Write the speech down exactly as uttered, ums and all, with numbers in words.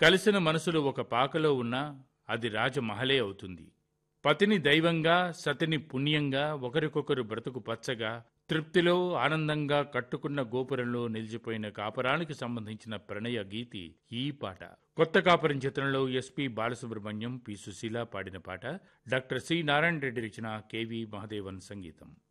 కలిసిన మనసులు ఒక పాకలో ఉన్నా అది రాజమహలే అవుతుంది. పతిని దైవంగా, సతిని పుణ్యంగా, ఒకరికొకరు బ్రతుకు పచ్చగా, తృప్తిలో ఆనందంగా కట్టుకున్న గోపురంలో నిలిచిపోయిన కాపురానికి సంబంధించిన ప్రణయ గీతి ఈ పాట. కొత్త కాపురం చిత్రంలో ఎస్పి బాలసుబ్రహ్మణ్యం, పి సుశీల పాడిన పాట. డాక్టర్ సి నారాయణ రెడ్డి రచన, కెవి మహదేవన్ సంగీతం.